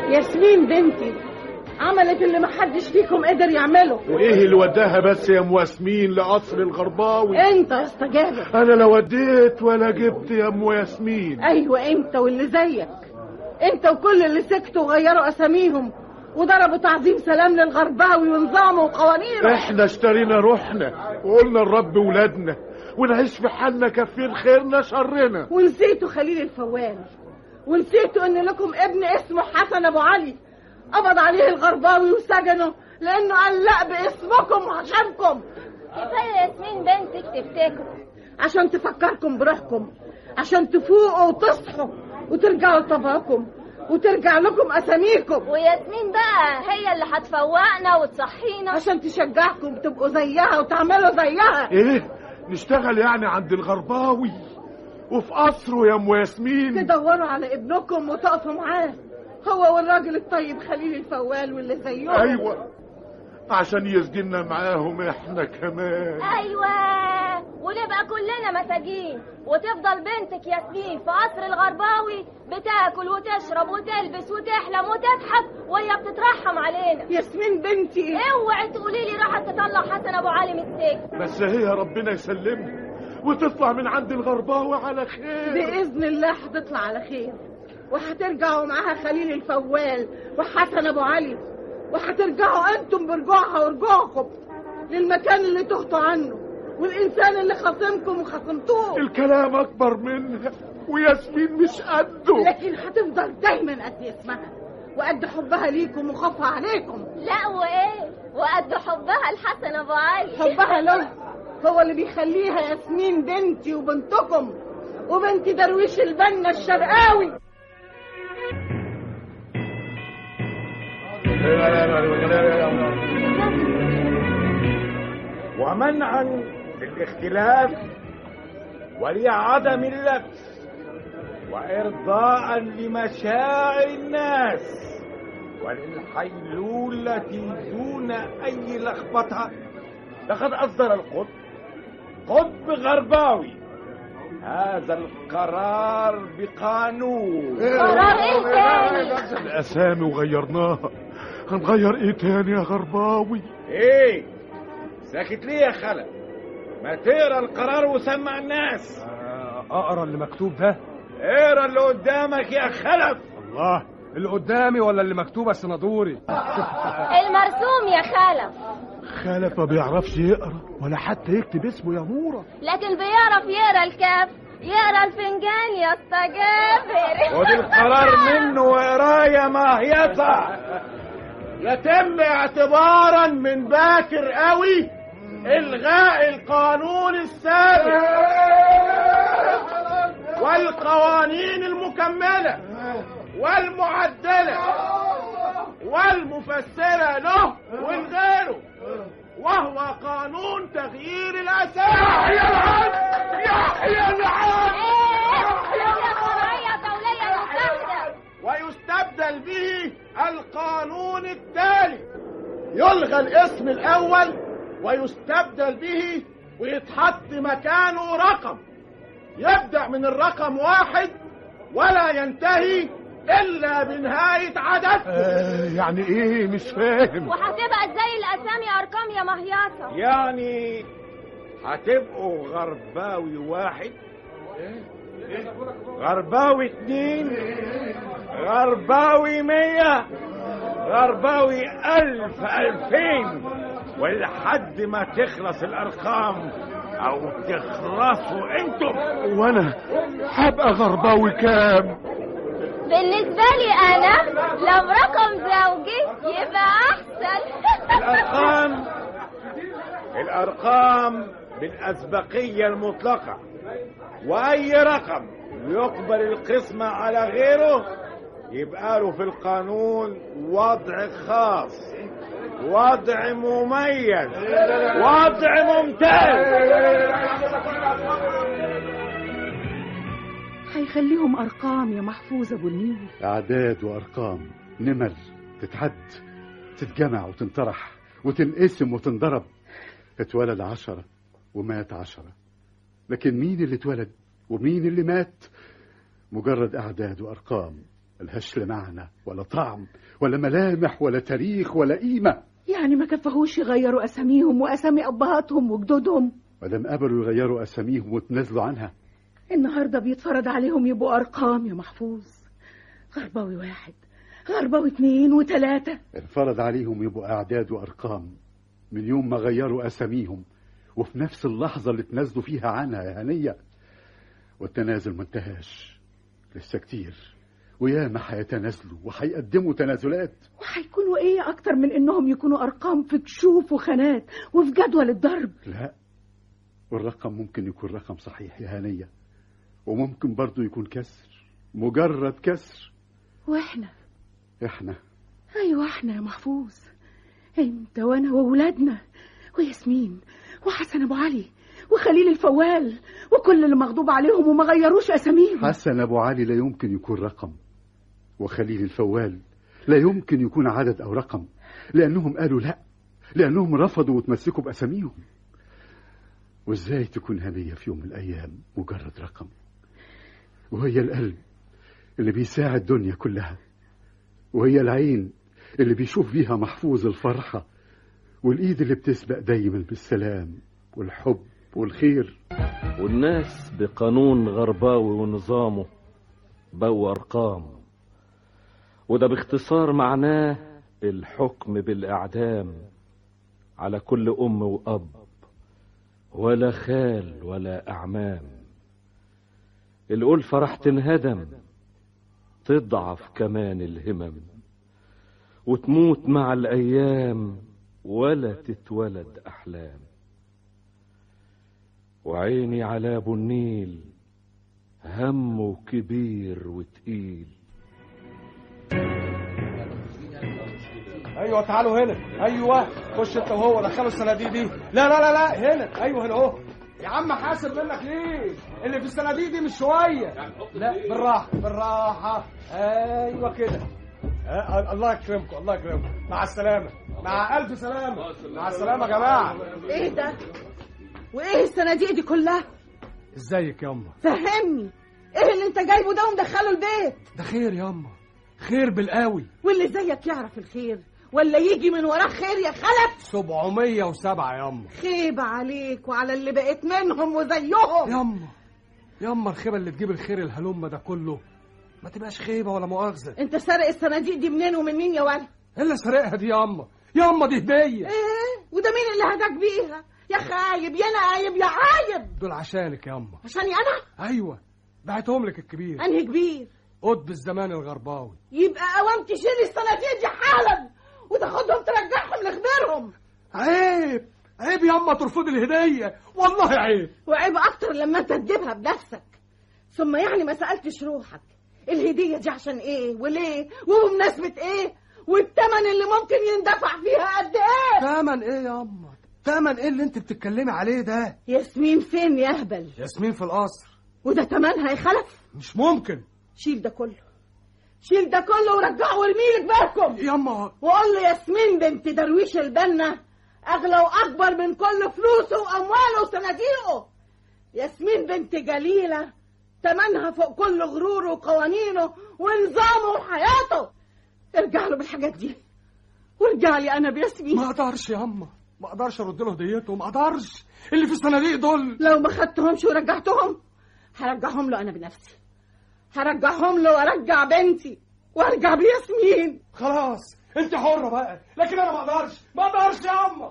ياسمين بنتي عملت اللي محدش فيكم قدر يعمله. وايه اللي وداها بس يا ام ياسمين لقصر الغرباوي؟ انت يا اسطى جابر. انا لا وديت ولا جبت يا ام ياسمين. ايوه انت واللي زيك، انت وكل اللي سكتوا وغيروا اساميهم وضربوا تعظيم سلام للغرباوي ونظامه وقوانينه. احنا اشترينا روحنا وقلنا الرب ولادنا ونعيش في حالنا كفين خيرنا شرنا. ونسيتوا خليل الفوال، ونسيتوا ان لكم ابن اسمه حسن ابو علي قبض عليه الغرباوي وسجنه لانه علق باسمكم وعشانكم. كفايه ياسمين بنتك تفتكروا، عشان تفكركم بروحكم، عشان تفوقوا وتصحوا وترجعوا لطبعكم وترجع لكم اساميكم. وياسمين بقى هي اللي هتفوقنا وتصحينا عشان تشجعكم تبقوا زيها وتعملوا زيها. ايه نشتغل يعني عند الغرباوي وفي قصره يا ام ياسمين؟ تدوروا على ابنكم وتقفوا معاه، هو والراجل الطيب خليل الفوال واللي زيهم. ايوه عشان يسجننا معاهم احنا كمان. ايوه ونبقى كلنا مساجين وتفضل بنتك ياسمين في قصر الغرباوي بتاكل وتشرب وتلبس وتحلم وتضحك وهي بتترحم علينا. ياسمين بنتي اوعي تقولي لي راحت تطلع حسن ابو علي من السجن. بس هي ربنا يسلمها وتطلع من عند الغرباوي على خير باذن الله. هتطلع على خير وهترجعوا معاها خليل الفوال وحسن ابو علي، وهترجعوا انتم برجوعها ورجوعكم للمكان اللي تهتوا عنه والانسان اللي خاصمكم وخاصمتوه. الكلام اكبر منها وياسمين مش قده، لكن هتفضل دايما قد اسمها وقد حبها ليكم وخوفها عليكم. لا وايه وقد حبها لحسن ابو علي. حبها له هو اللي بيخليها ياسمين بنتي وبنتكم وبنت درويش البنا الشرقاوي. ومنعا للاختلاف ولعدم اللبس وإرضاء لمشاعر الناس وللحيلولة دون أي لخبطة، لقد أصدر قطب غرباوي هذا القرار بقانون. قرار ايه تاني؟ الاسامي وغيرناها، هنغير ايه تاني يا غرباوي؟ ايه ساكت ليه يا خلف؟ ما تقرا القرار وسمع الناس. اقرا اللي مكتوب ده؟ اقرا اللي قدامك يا خلف. الله، اللي قدامي ولا اللي مكتوب السنادوري؟ المرسوم يا خلف. خلف ما بيعرفش يقرا ولا حتى يكتب اسمه يا نوره، لكن بيعرف يقرا الكاف، يقرا الفنجان يا اسطى جابر. ودي القرار منه وقرايه مهيصه يتم اعتبارا من باكر قوي الغاء القانون السابق والقوانين المكمله والمعدله والمفسره له والغيره، وهو قانون تغيير الاسامي. يحيى العدل يحيى العدل ويستبدل به القانون التالي: يلغى الاسم الاول ويستبدل به ويتحط مكانه رقم يبدأ من الرقم 1 ولا ينتهي إلا بنهاية عدد. يعني إيه؟ مش فاهم. وهتبقى زي الأسامي أرقام يا مهياصة. يعني هتبقوا غرباوي 1، غرباوي 2، غرباوي 100، غرباوي 1000، 2000، ولحد ما تخلص الأرقام أو تخلصوا أنتم. وأنا هبقى غرباوي كام؟ بالنسبة لي أنا لو رقم زوجي يبقى أحسن. الأرقام بالأسبقية المطلقة، وأي رقم يقبل القسمة على غيره يبقى له في القانون وضع خاص، وضع مميز، وضع ممتاز. هيخليهم أرقام يا محفوظ أبو النيل. أعداد وأرقام، نمر تتعد، تتجمع وتنطرح وتنقسم وتنضرب. اتولد 10 ومات 10، لكن مين اللي اتولد ومين اللي مات؟ مجرد أعداد وأرقام ملهاش لا معنى ولا طعم ولا ملامح ولا تاريخ ولا قيمة. يعني ما كفهوش يغيروا أساميهم وأسامي أبهاتهم وجدودهم؟ مادام قبلوا يغيروا أساميهم وتنازلوا عنها، النهاردة بيتفرض عليهم يبقوا أرقام يا محفوظ. غرباوي 1، غرباوي 2 و3. انفرض عليهم يبقوا أعداد وأرقام من يوم ما غيروا أساميهم، وفي نفس اللحظة اللي تنازلوا فيها عنها يا هنية. والتنازل منتهاش، لسه كتير، وياما هيتنازلوا وهيقدموا تنازلات. وهيكونوا ايه اكتر من انهم يكونوا ارقام في كشوف وخانات وفي جدول الضرب؟ لا، والرقم ممكن يكون رقم صحيح يا هنية، وممكن برضو يكون كسر، مجرد كسر. واحنا ايوه احنا يا محفوظ، انت وانا وولادنا وياسمين وحسن ابو علي وخليل الفوال وكل اللي مغضوب عليهم وما غيروش اساميهم. حسن ابو علي لا يمكن يكون رقم، وخليل الفوال لا يمكن يكون عدد او رقم، لانهم قالوا لا، لانهم رفضوا وتمسكوا باساميهم. وازاي تكون هنية في يوم من الايام مجرد رقم، وهي القلب اللي بيساعد الدنيا كلها، وهي العين اللي بيشوف بيها محفوظ الفرحة، والايد اللي بتسبق دايما بالسلام والحب والخير. والناس بقانون غرباوي ونظامه بقوا أرقام، وده باختصار معناه الحكم بالإعدام على كل أم وأب، ولا خال ولا أعمام. الألفة راح تنهدم، تضعف كمان الهمم، وتموت مع الأيام ولا تتولد أحلام. وعيني على ابو النيل همه كبير وتقيل. ايوه تعالوا هنا، ايوه خش انت وهو دخلوا الصناديق دي. لا لا لا لا هنا، ايوه هنا اهو. يا عم حاسب منك ليه؟ اللي في الصناديق دي مش شويه. لا بالراحه بالراحه، ايوه كده. الله يكرمكم الله يكرمكم. مع السلامه، مع الف سلامه. مع السلامه يا جماعه. ايه ده؟ وايه الصناديق دي كلها؟ ازيك ياما؟ فهمني، ايه اللي انت جايبه ده ومدخله البيت؟ ده خير ياما، خير بالقوي. واللي زيك يعرف الخير ولا يجي من وراه خير يا خلف؟ 707 ياما. خيبة عليك وعلى اللي بقيت منهم وزيهم ياما الخيبة اللي تجيب الخير الهلمة ده كله ما تبقاش خيبة ولا مؤاخذة. انت سارق الصناديق دي منين ومن مين يا ولد؟ الا سارقها دي ياما دي هدية. ايه وده مين اللي هداك بيها؟ يا خايب يا نايب يا عايب. دول عشانك ياما. عشاني انا؟ ايوه بعتهم لك الكبير. انهي كبير؟ قطب الزمان الغرباوي. يبقى اوام تشيل الصناديق دي حالا وتاخدهم ترجعهم لخبيرهم. عيب ياما ترفض الهدية، والله عيب. وعيب اكتر لما انت تجيبها بنفسك. ثم يعني ما سألتش روحك الهدية دي عشان ايه وليه وبمناسبة ايه، والثمن اللي ممكن يندفع فيها قد ايه؟ ثمن ايه ياما؟ ثمن ايه اللي انت بتتكلمي عليه ده؟ ياسمين فين يا اهبل؟ ياسمين في القصر. وده ثمنها يخلف؟ مش ممكن. شيل ده كله ورجعه وارميلك بالكم ياما. وقول له ياسمين بنت درويش البنا اغلى واكبر من كل فلوسه وامواله وصناديقه. ياسمين بنت جليله تمنها فوق كل غروره وقوانينه ونظامه وحياته. ارجع له بالحاجات دي وارجع لي انا بياسمين. ما اقدرش ياما، ما اقدرش ارد له هديته، ما اقدرش. اللي في الصناديق دول لو ما خدتهمش ورجعتهم هرجعهم له انا بنفسي. هرجعهم له وارجع بنتي وارجع بياسمين. خلاص انت حرة بقى، لكن انا ما اقدرش ياما.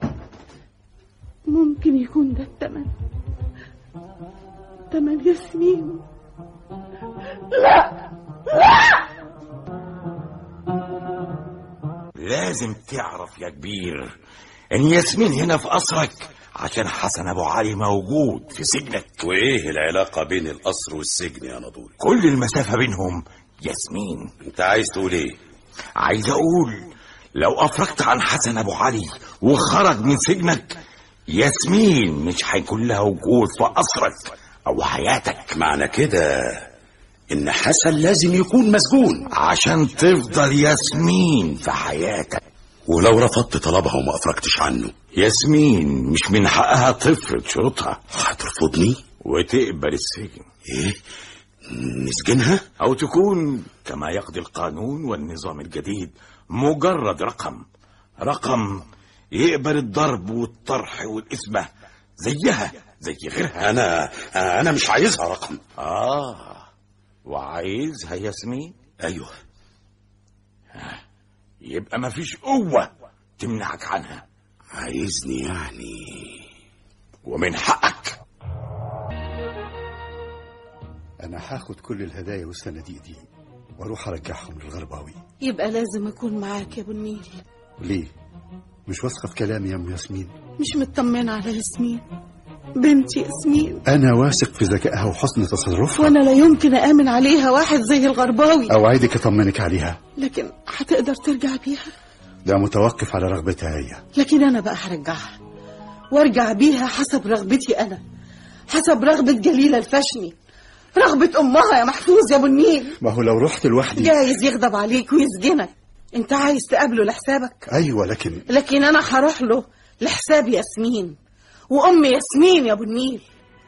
ممكن يكون ده تمن ياسمين. لا لازم تعرف يا كبير ان ياسمين هنا في قصرك عشان حسن ابو علي موجود في سجنك. وايه العلاقة بين القصر والسجن يا نضوري؟ كل المسافة بينهم ياسمين. انت عايز تقول ايه؟ عايز اقول لو افرجت عن حسن ابو علي وخرج من سجنك ياسمين مش هيكون لها وجود في قصرك او حياتك. معنى كده ان حسن لازم يكون مسجون عشان تفضل ياسمين في حياتك. ولو رفضت طلبها وما افرجتش عنه ياسمين مش من حقها تفرض شروطها. هترفضني وتقبل السجن. ايه؟ نسجنها؟ أو تكون كما يقضي القانون والنظام الجديد مجرد رقم يقبل الضرب والطرح والإثمة زيها زي غيرها. أنا مش عايزها رقم. وعايزها ياسمين؟ أيوه. يبقى مفيش قوة تمنعك عنها. عايزني يعني؟ ومن حقك. أنا هاخد كل الهدايا والصناديق دي واروح ارجعهم للغرباوي. يبقى لازم اكون معاك يا ابو النيل. ليه؟ مش واثقه في كلامي يا ام ياسمين؟ مش مطمنه على ياسمين، بنتي ياسمين. انا واثق في ذكائها وحسن تصرفها، وانا لا يمكن امن عليها واحد زي الغرباوي. اوعدك اطمنك عليها، لكن هتقدر ترجع بيها؟ ده متوقف على رغبتها هي. لكن انا بقى هرجعها وارجع بيها حسب رغبتي انا، حسب رغبة جليلة الفشني، رغبة امها يا محفوظ يا ابو النيل. ما هو لو رحت لوحدي جايز يغضب عليك ويسجنك. انت عايز تقابله لحسابك؟ ايوه، لكن انا هروح له لحساب ياسمين وام ياسمين يا ابو النيل.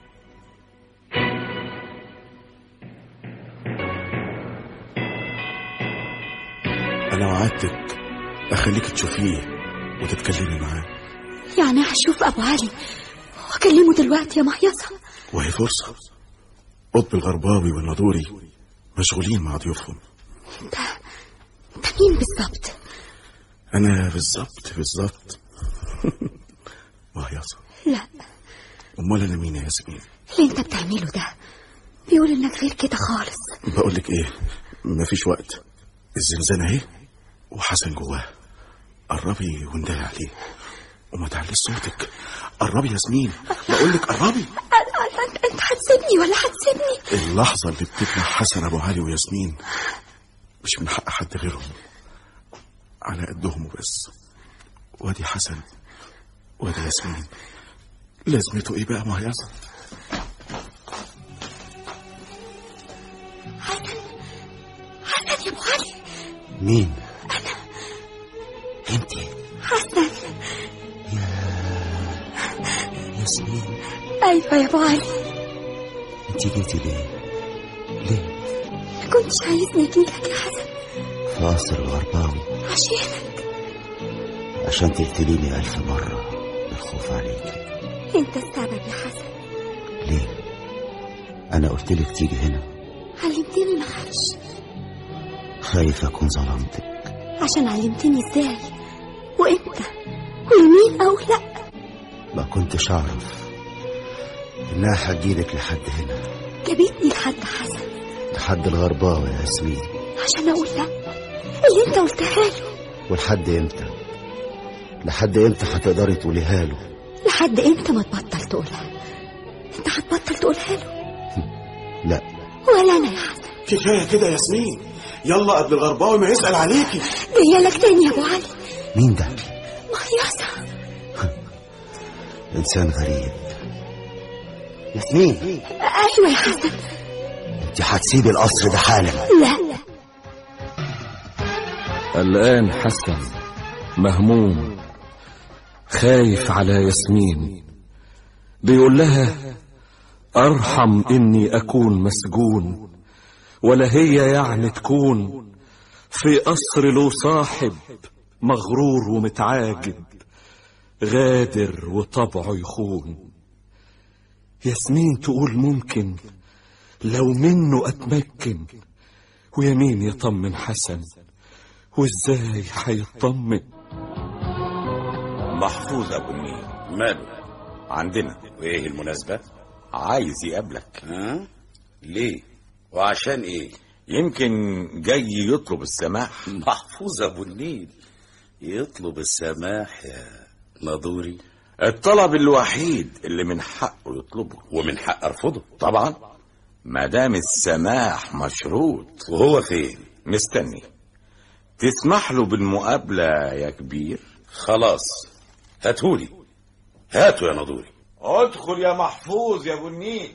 انا وعدتك اخليك تشوفيه وتتكلمي معاه. يعني هشوف ابو علي واكلمه دلوقتي يا مهيصة؟ وهي فرصة. قطب الغرباوي والناظوري مشغولين مع ضيوفهم. انت مين بالظبط؟ انا بالظبط مهيصة. لا. امال انا مين يا ياسمين؟ اللي انت بتعمله ده بيقول انك غير كده خالص. بقولك ايه، مفيش وقت. الزنزانة اهي وحسن جواه. قربي وندهي عليه وما تعليش صوتك. قربي ياسمين، بقولك قربي. انت هتسيبني ولا هتسيبني؟ اللحظة اللي بتجمع حسن ابو علي وياسمين مش من حق حد غيرهم، على قدهم وبس. وادي حسن وادي ياسمين، لازمته ايه بقى مهيصة؟ حسن يا ابو علي. مين؟ انا. انت؟ حسن. ياسمين. ايوه يا ابو علي. انت جيتي ليه؟ ما كنتش عايزني اجيلك يا حسن. في قصر الغرباوي عشان تقتليني 1000 مرة بالخوف عليك. انت السبب يا حسن. ليه؟ انا قلتلك تيجي هنا. علمتني ما اخافش. خايف اكون ظلمتك. عشان علمتني ازاي وامتى ويمين او لا. ما كنتش اعرف انها هتجيلك لحد هنا. جابتني لحد حسن، لحد الغرباوي يا ياسمين، عشان اقول لا اللي انت قلتها له. ولحد امتى؟ لحد امتى هتقدري تقوليها له؟ لحد امتى ما تبطل تقولها؟ انت هتبطل تقولها له؟ لا. ولا انا يا حسن. كفايه كده يا ياسمين، يلا قبل الغرباوي ما يسأل عليكي. جايه لك تاني يا ابو علي. مين ده؟ مهيصة. انسان غريب. ياسمين. ايوه يا حسن. انت هتسيبي القصر ده حالا؟ لا. الآن حسن مهموم خايف على ياسمين، بيقول لها أرحم إني أكون مسجون ولا هي يعني تكون في قصر له صاحب مغرور ومتعاجب غادر وطبعه يخون. ياسمين تقول ممكن لو منه أتمكن، ويمين يطمن حسن وازاي هيطمن؟ محفوظ ابو النيل. ماله؟ عندنا. وايه المناسبة؟ عايز يقابلك. ليه؟ وعشان ايه؟ يمكن جاي يطلب السماح. محفوظ ابو النيل يطلب السماح يا ناظوري؟ الطلب الوحيد اللي من حقه يطلبه. ومن حق ارفضه طبعا ما دام السماح مشروط. وهو فين؟ مستني تسمح له بالمقابلة يا كبير. خلاص هاتهولي. هاتوا يا ناظوري. ادخل يا محفوظ يا ابو النيل.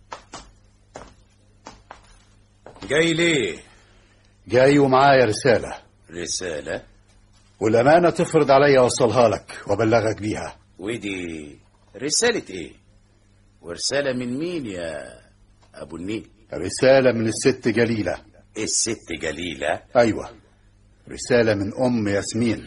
جاي ليه؟ جاي ومعايا رسالة والأمانة تفرض عليا أوصلها لك وأبلغك بيها. ودي رسالة ايه؟ ورسالة من مين يا ابو النيل؟ رسالة من الست جليلة. الست جليلة؟ أيوة، رسالة من أم ياسمين.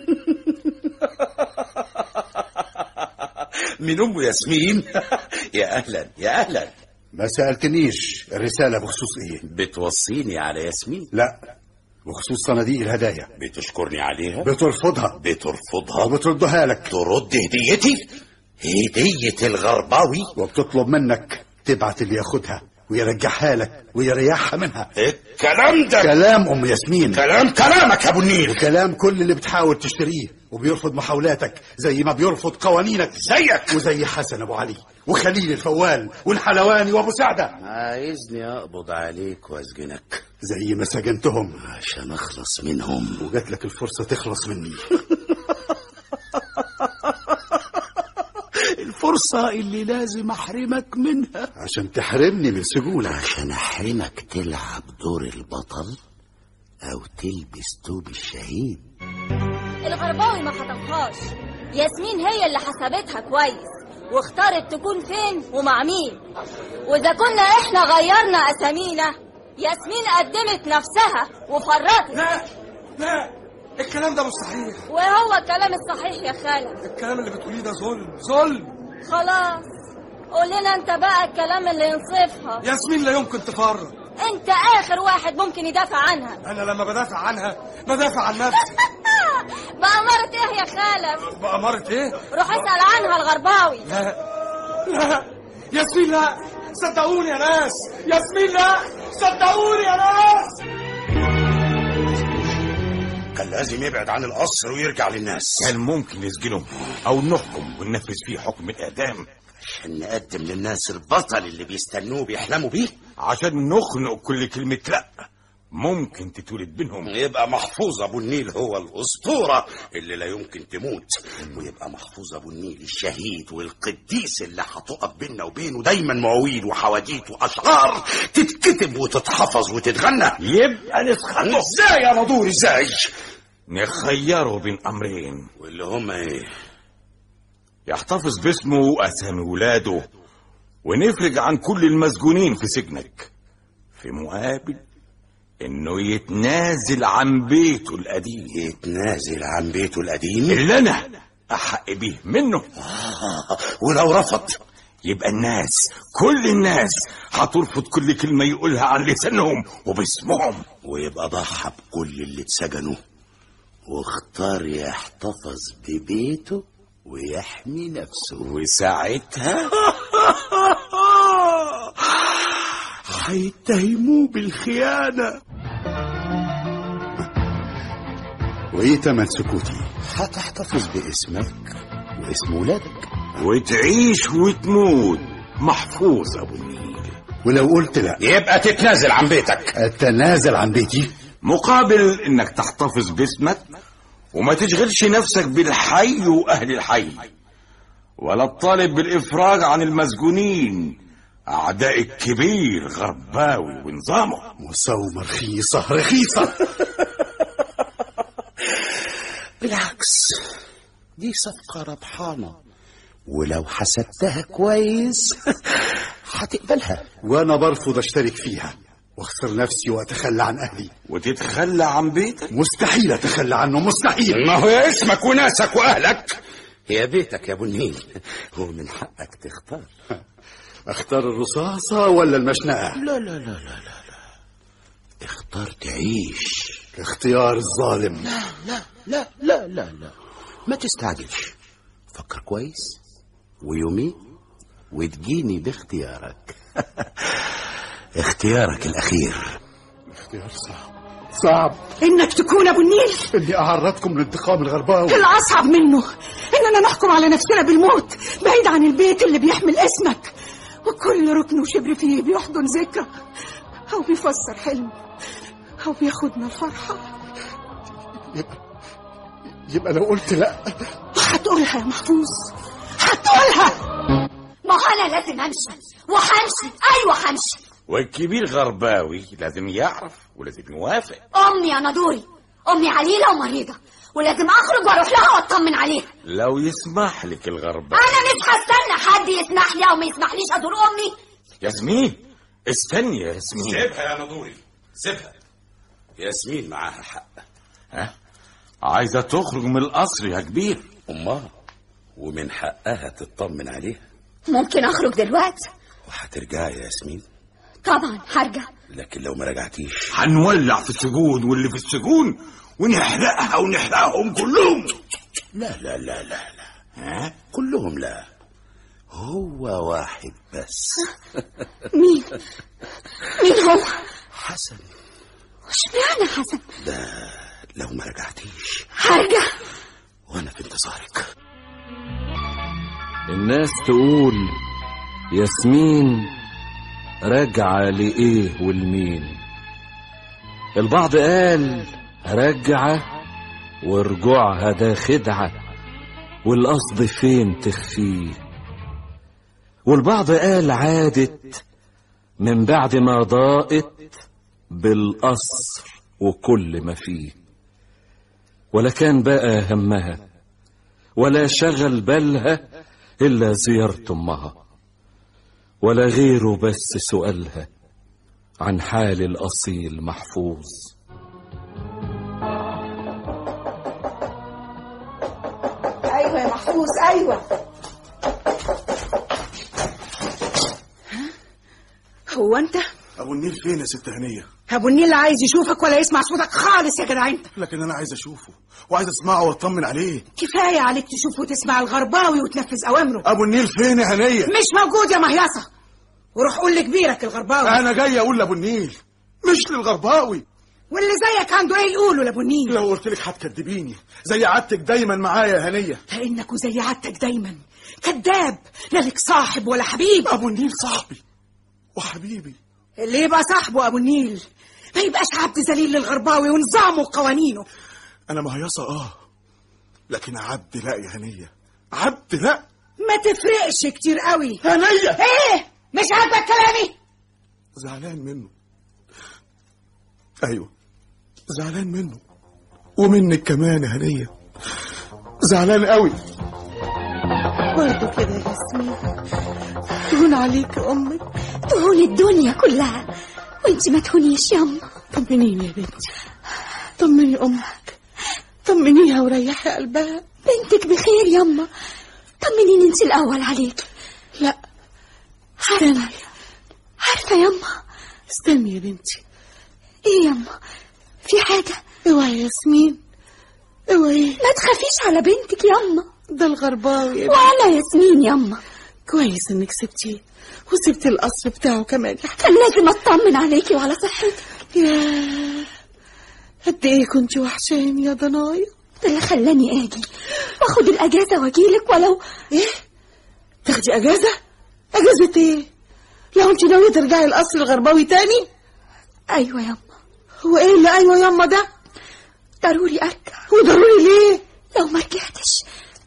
من أم ياسمين؟ يا أهلا يا أهلا. ما سألتنيش الرسالة بخصوص إيه؟ بتوصيني على ياسمين؟ لا، بخصوص صناديق الهدايا. بتشكرني عليها؟ بترفضها. بترفضها وبتردها لك. ترد هديتي؟ هدية الغرباوي؟ وبتطلب منك تبعت اللي ياخدها ويرجعها لك ويريحها منها. الكلام ده كلام أم ياسمين. كلامك يا أبو النيل. وكلام كل اللي بتحاول تشتريه وبيرفض محاولاتك زي ما بيرفض قوانينك، زيك وزي حسن أبو علي وخليل الفوال والحلواني وأبو سعدة. عايزني أقبض عليك وأسجنك زي ما سجنتهم عشان أخلص منهم، وجات لك الفرصة تخلص مني. الفرصة اللي لازم أحرمك منها عشان تحرمني من سجونك. عشان أحرمك تلعب دور البطل أو تلبس توب الشهيد. الغرباوي ما خطفهاش، ياسمين هي اللي حسبتها كويس واختارت تكون فين ومع مين. وإذا كنا إحنا غيرنا أسامينا، ياسمين قدمت نفسها وفرطت. لا الكلام ده مش صحيح. وهو الكلام الصحيح يا خالد. الكلام اللي بتقوليه ده ظلم. خلاص قول لنا انت بقى الكلام اللي ينصفها. ياسمين لا يمكن تفرط. انت اخر واحد ممكن يدافع عنها. انا لما بدافع عنها بدافع عن نفسي. بأمارة ايه يا خالد؟ بأمارة ايه؟ روح اسأل عنها الغرباوي. لا ياسمين لا، صدقوني يا ناس، ياسمين لا، صدقوني يا ناس. كان لازم يبعد عن القصر ويرجع للناس. كان ممكن نسجنه او نحكم وننفذ فيه حكم الاعدام عشان نقدم للناس البطل اللي بيستنوه بيحلموا بيه، عشان نخنق كل كلمة لا ممكن تتولد بينهم. يبقى محفوظ ابو النيل هو الاسطورة اللي لا يمكن تموت، ويبقى محفوظ ابو النيل الشهيد والقديس اللي هتقف بيننا وبينه دايما مواويل وحواديت واشعار تتكتب وتتحفظ وتتغنى. يبقى نسخنه ازاي يا مدور؟ ازاي نخيره بين امرين، واللي هما ايه؟ يحتفظ باسمه واسامي ولاده ونفرج عن كل المسجونين في سجنك، في مقابل انه يتنازل عن بيته القديم. يتنازل عن بيته القديم اللي انا احق بيه منه. ولو رفض يبقى الناس، كل الناس هترفض كل كلمة يقولها عن لسانهم وباسمهم، ويبقى ضحى بكل اللي اتسجنوا واختار يحتفظ ببيته ويحمي نفسه. وساعتها هيتهموه بالخيانة. وإيه تمن سكوتي؟ هتحتفظ باسمك واسم ولادك وتعيش وتموت محفوظ أبو النيل. ولو قلت لا يبقى تتنازل عن بيتك. أتنازل عن بيتي مقابل إنك تحتفظ باسمك وما تشغلش نفسك بالحي وأهل الحي، ولا تطالب بالإفراج عن المسجونين أعداء الكبير غرباوي ونظامه. مساومة رخيصة. بالعكس دي صفقة ربحانة، ولو حسبتها كويس هتقبلها. وأنا برفض أشترك فيها واخسر نفسي وأتخلى عن أهلي. وتتخلى عن بيتك؟ مستحيل أتخلى عنه، مستحيل. ما هو يا اسمك وناسك وأهلك هي بيتك يا أبو النيل، ومن حقك تختار. اختار الرصاصة ولا المشنقة؟ لا اختار تعيش. اختيار الظالم. لا ما تستعجلش، فكر كويس ويومي وتجيني باختيارك. اختيارك الأخير. اختيار صعب انك تكون ابو النيل، اني اعرضكم لانتقام الغرباوي. الاصعب منه اننا نحكم على نفسنا بالموت بعيد عن البيت اللي بيحمل اسمك، وكل ركن وشبر فيه بيحضن ذكرى او بيفسر حلم او بياخدنا الفرحة. يبقى لو قلت لا هتقولها يا محفوظ، هتقولها. ما انا لازم امشي وهمشي. ايوه همشي. والكبير غرباوي لازم يعرف ولازم يوافق. امي انا دوري، امي عليلة ومريضة ولازم اخرج واروح لها واطمن عليها. لو يسمح لك الغرباوي. انا مش هستنى حد يسمح لي او ما يسمحليش ازور امي. ياسمين استني يا ياسمين. سيبها يا نضوري، سيبها. ياسمين معاها حق. ها؟ عايزة تخرج من القصر يا كبير. أمها، ومن حقها تطمن عليها. ممكن أخرج دلوقتي؟ وهترجعي يا ياسمين؟ طبعا هرجع. لكن لو ما رجعتيش هنولع في السجون واللي في السجون ونحرقها ونحرقهم كلهم. لا لا لا لا لا. ها؟ كلهم لا، هو واحد بس. مين هو؟ حسن. اشمعنى حسن؟ ده لو ما رجعتيش هرجع وانا في انتظارك. الناس تقول ياسمين راجعة لإيه والمين. البعض قال راجعة ورجوعها ده خدعة والقصد فين تخفيه، والبعض قال عادت من بعد ما ضاقت بالقصر وكل ما فيه، ولا كان بقى همها ولا شغل بالها إلا زيارة أمها، ولا غيره بس سؤالها عن حال الأصيل محفوظ. ايوه يا محفوظ، ايوه. هو انت؟ ابو النيل فين يا ست هنيه؟ ابو النيل عايز يشوفك ولا يسمع صوتك خالص يا جدع انت. لكن انا عايز اشوفه وعايز اسمعه واطمن عليه. كفايه عليك تشوف وتسمع الغرباوي وتنفذ اوامره. ابو النيل فين يا هنيه؟ مش موجود يا مهيصه. وروح قول لكبيرك الغرباوي. انا جاي اقول لابو النيل مش للغرباوي. واللي زيك عنده ايه يقوله لابو النيل؟ لو قلت لك هتكدبيني زي عادتك دايما معايا يا هنيه. لانك وزي عادتك دايما كذاب، لا لك صاحب ولا حبيب. ابو النيل صاحبي وحبيبي. اللي يبقى صاحبه ابو النيل ما يبقاش عبد ذليل للغرباوي ونظامه وقوانينه. انا مهيصه لكن عبد لا يا هنيه، عبد لا. ما تفرقش كتير قوي. هنيه ايه مش عاجبك كلامي؟ زعلان منه. ايوه زعلان منه ومنك كمان يا هنيه، زعلان قوي. برضه كده يا ياسمين تهون عليك امك، تهون الدنيا كلها وانت ما تهونيش ياما. طمنيني يا بنتي، طمني امك، طمنيها وريحي قلبها. بنتك بخير ياما، طمنيني انت الاول عليك. لا استني. عارفه ياما. استني يا بنتي. ايه ياما؟ في حاجه؟ اوعي يا ياسمين، اوعي. ما تخافيش على بنتك ياما. ده الغرباوي وانا ياسمين ياما. كويس انك سبتيه وسبت القصر بتاعه كمان. كان لازم اطمن عليكي وعلى صحتك. يا قد ايه كنت وحشاني يا ضنايا. ده اللي خلاني اجي واخد الاجازه واجيلك. ولو ايه تاخدي اجازه؟ اجازه ايه؟ لو انت ناويه ترجعي القصر الغرباوي تاني؟ ايوه ياما. هو ايه اللي ايوه ياما ده؟ ضروري ارجع. وضروري ليه؟ لو ما رجعتش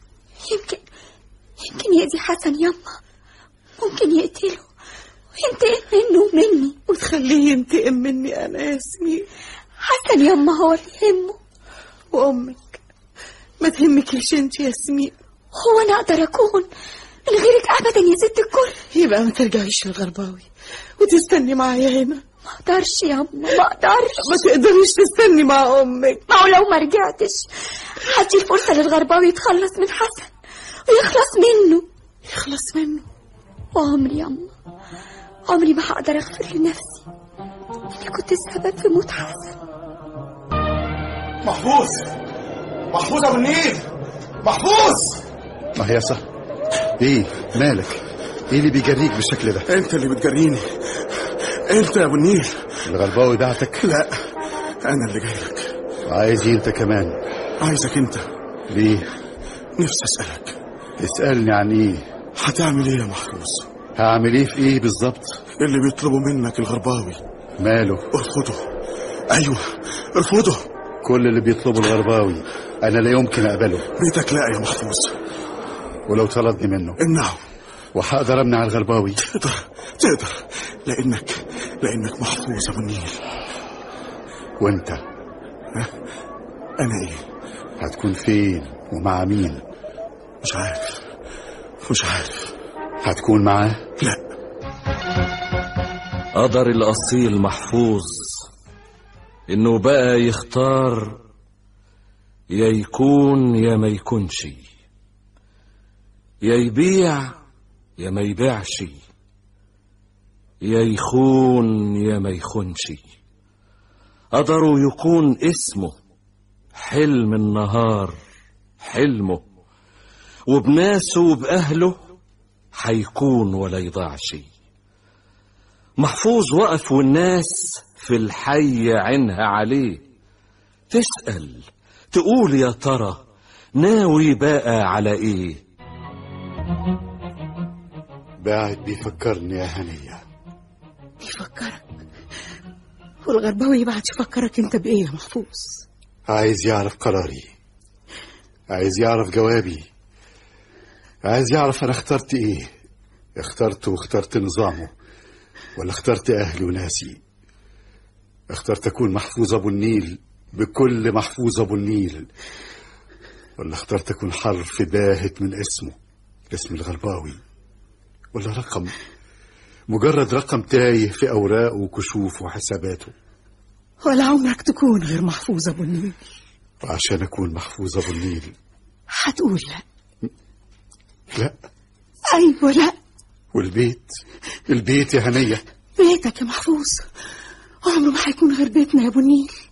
يمكن يأذي حسن ياما، ممكن يقتله وينتقم منه ومني. وتخليه ينتقم مني انا يا ياسمين؟ حسن ياما هو اللي يهمه. وامك ما تهمكيش انت يا ياسمين؟ هو انا اقدر اكون من غيرك ابدا يا ست الكل؟ يبقى ما ترجعيش الغرباوي وتستني معايا هنا. ما اقدرش ياما، ما اقدرش. ما تقدريش تستني مع امك. ما هو لو ما رجعتش هدي فرصه للغرباوي يتخلص من حسن ويخلص منه. يخلص منه؟ وعمري ياما، عمري ما هقدر اغفر لنفسي اني كنت السبب في موت حسن. محفوظ ابو النيل، محفوظ. مهيصه ايه مالك؟ ايه اللي بيجريك بالشكل ده؟ انت اللي بتجريني. انت يا ابو النيل. الغرباوي بعتك؟ لا انا اللي جاي لك. عايز ايه انت كمان؟ عايزك انت. ليه؟ نفسي اسالك. اسالني عن ايه؟ هتعمل ايه يا محفوظ؟ هعمل ايه في ايه بالظبط؟ اللي بيطلبوا منك الغرباوي. ماله؟ ارفضه. ايوه ارفضه. كل اللي بيطلبه الغرباوي انا لا يمكن اقبله. بيتك لا يا محفوظ. ولو طلبني منه امنعه. وهقدر امنع الغرباوي؟ تقدر لانك محفوظ ابو النيل. وانت؟ انا ايه؟ هتكون فين ومع مين؟ مش عارف. هتكون معاه؟ لا. قدر الأصيل محفوظ إنه بقى يختار يا يكون يا ما يكونش، يا يبيع يا ما يبيعش، يا يخون يا ما يخونش. قدروا يكون اسمه حلم النهار حلمه، وبناسه وبأهله حيكون ولا يضيعش. محفوظ وقف والناس في الحي عينها عليه، تسأل تقول يا ترى ناوي بقى على ايه؟ بعد بيفكرني يا هنية. يفكرك؟ والغرباوي بعد يفكرك انت بايه يا محفوظ؟ عايز يعرف قراري، عايز يعرف جوابي، عايز يعرف انا اخترت ايه. اخترت واخترت نظامه، ولا اخترت اهلي وناسي؟ اخترت اكون محفوظ ابو النيل بكل محفوظ ابو النيل، ولا اخترت اكون حرف باهت من اسمه، اسم الغرباوي، ولا رقم، مجرد رقم تايه في اوراقه وكشوفه وحساباته؟ ولا عمرك تكون غير محفوظ ابو النيل. وعشان اكون محفوظ ابو النيل هتقول لا؟ لا. ايوه لا. والبيت، البيت يا هنية، بيتك يا محفوظ عمره ما هيكون غير بيتنا يا ابو النيل.